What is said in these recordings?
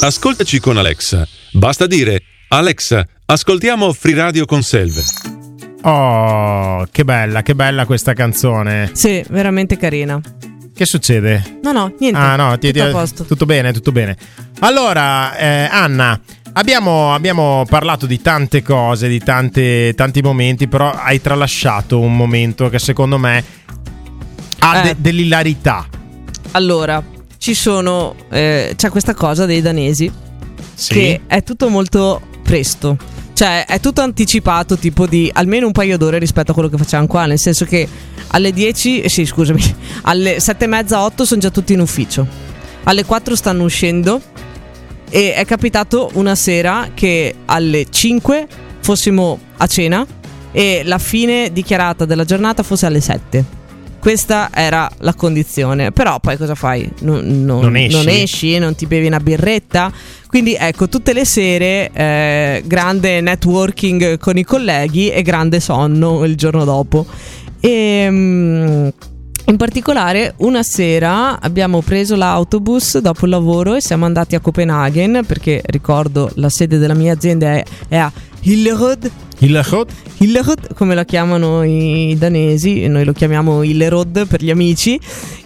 Ascoltaci con Alexa. Basta dire: Alexa, ascoltiamo Free Radio con Selve. Oh, che bella questa canzone. Sì, veramente carina. Che succede? No, niente. Ah, no, tutto a posto. Tutto bene. Allora, Anna, abbiamo parlato di tante cose, di tanti momenti, però hai tralasciato un momento che secondo me ha dell'ilarità. Allora, c'è questa cosa dei danesi, sì, che è tutto molto presto. Cioè è tutto anticipato, tipo di almeno un paio d'ore rispetto a quello che facciamo qua. Nel senso che alle 10, sì scusami, alle 7:30, 8 sono già tutti in ufficio. Alle 4 stanno uscendo. E è capitato una sera che alle 5 fossimo a cena e la fine dichiarata della giornata fosse alle 7. Questa era la condizione. Però poi cosa fai? Non esci, non ti bevi una birretta. Quindi ecco, tutte le sere grande networking con i colleghi e grande sonno il giorno dopo. E in particolare una sera abbiamo preso l'autobus dopo il lavoro e siamo andati a Copenaghen, perché ricordo la sede della mia azienda è a Hillerød, come la chiamano i danesi, noi lo chiamiamo Hillerød per gli amici.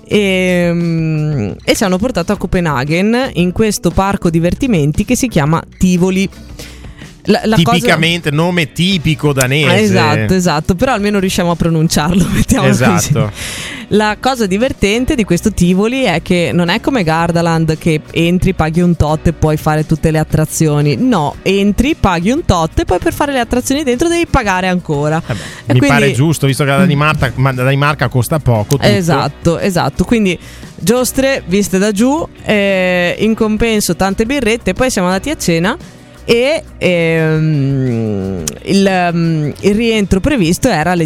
E ci hanno portato a Copenaghen in questo parco divertimenti che si chiama Tivoli. Tipicamente nome tipico danese. Esatto, però almeno riusciamo a pronunciarlo, mettiamolo così. La cosa divertente di questo Tivoli è che non è come Gardaland che entri, paghi un tot e puoi fare tutte le attrazioni. No, entri, paghi un tot e poi per fare le attrazioni dentro devi pagare ancora. Mi pare giusto, visto che la Danimarca costa poco tutto. Esatto, quindi giostre viste da giù, in compenso tante birrette. Poi siamo andati a cena e il rientro previsto era alle